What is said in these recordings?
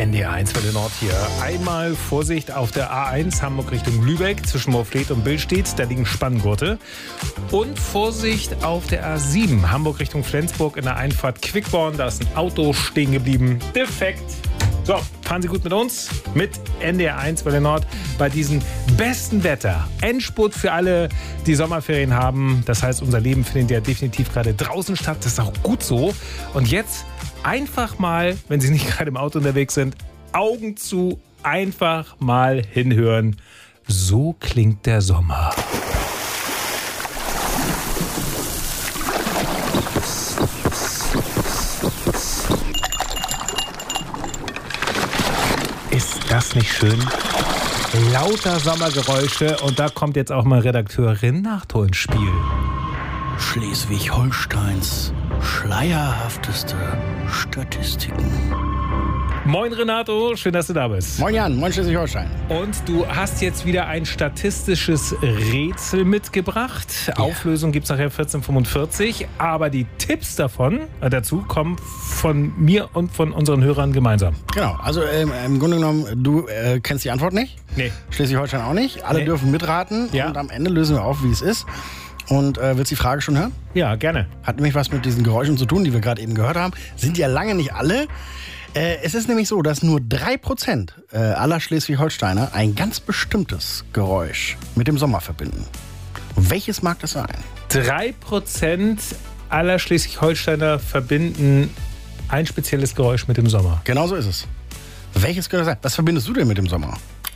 NDR1 Welle Nord hier. Einmal Vorsicht auf der A1 Hamburg Richtung Lübeck zwischen Moorfleet und Billstedt. Da liegen Spanngurte. Und Vorsicht auf der A7 Hamburg Richtung Flensburg in der Einfahrt Quickborn. Da ist ein Auto stehen geblieben. Defekt. So, fahren Sie gut mit uns, mit NDR1 Welle Nord bei diesem besten Wetter. Endspurt für alle, die Sommerferien haben. Das heißt, unser Leben findet ja definitiv gerade draußen statt. Das ist auch gut so. Und jetzt einfach mal, wenn Sie nicht gerade im Auto unterwegs sind, Augen zu, einfach mal hinhören. So klingt der Sommer. Ist das nicht schön? Lauter Sommergeräusche und da kommt jetzt auch mal Redakteurin Nachto ins Spiel. Schleswig-Holsteins schleierhafteste Statistiken. Moin Renato, schön, dass du da bist. Moin Jan, moin Schleswig-Holstein. Und du hast jetzt wieder ein statistisches Rätsel mitgebracht. Ja. Auflösung gibt es nachher 14:45, aber die Tipps dazu kommen von mir und von unseren Hörern gemeinsam. Genau, also im Grunde genommen, du kennst die Antwort nicht. Nee. Schleswig-Holstein auch nicht. Alle dürfen mitraten und am Ende lösen wir auf, wie es ist. Und willst du die Frage schon hören? Ja, gerne. Hat nämlich was mit diesen Geräuschen zu tun, die wir gerade eben gehört haben. Sind ja lange nicht alle. Es ist nämlich so, dass nur 3% aller Schleswig-Holsteiner ein ganz bestimmtes Geräusch mit dem Sommer verbinden. Und welches mag das sein? 3% aller Schleswig-Holsteiner verbinden ein spezielles Geräusch mit dem Sommer. Genau so ist es. Welches könnte das sein? Was verbindest du denn mit dem Sommer?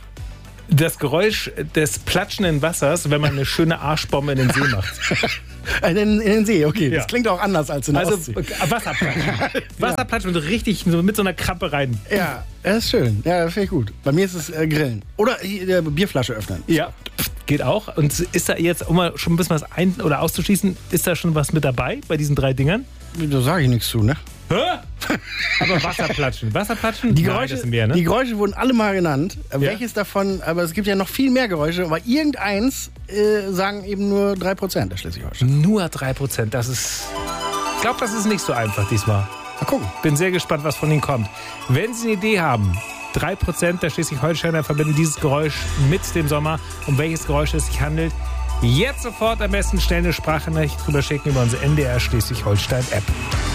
Das Geräusch des platschenden Wassers, wenn man eine schöne Arschbombe in den See macht. In den See, okay. Ja. Das klingt auch anders als in der Ostsee. Wasserplatschen. Wasserplatschen und richtig so mit so einer Krabbe rein. Ja, das ist schön. Ja, das finde ich gut. Bei mir ist es Grillen. Oder Bierflasche öffnen. Ja, geht auch. Und ist da jetzt, um mal schon ein bisschen was auszuschließen, ist da schon was mit dabei bei diesen 3 Dingern? Da sage ich nichts zu, ne? Hä? Aber Wasserplatschen. Wasserplatschen? Die Geräusche, das sind mehr, ne? Die Geräusche wurden alle mal genannt. Ja. Welches davon, aber es gibt ja noch viel mehr Geräusche, aber irgendeins sagen eben nur 3% der Schleswig-Holstein. Nur 3%, das ist... Ich glaube, das ist nicht so einfach diesmal. Mal gucken. Bin sehr gespannt, was von Ihnen kommt. Wenn Sie eine Idee haben, 3% der Schleswig-Holsteiner verbinden dieses Geräusch mit dem Sommer. Um welches Geräusch es sich handelt, jetzt sofort am besten schnell eine Sprachnachricht drüber schicken über unsere NDR Schleswig-Holstein-App.